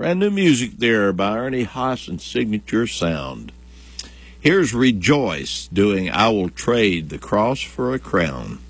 Brand new music there by Ernie Haas and Signature Sound. Here's Rejoice doing I Will Trade the Cross for a Crown.